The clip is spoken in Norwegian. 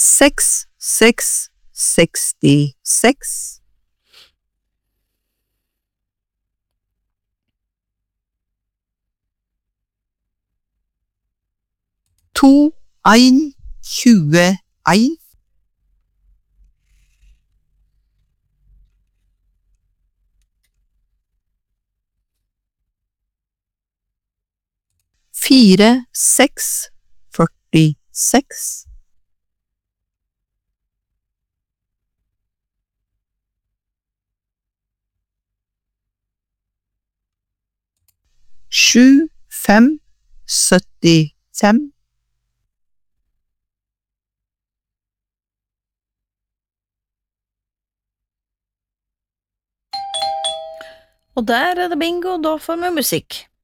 6, 66. 2, 1, 21. 4, 6, 46. 7, 5, 75. Og der det bingo, da får vi musikk.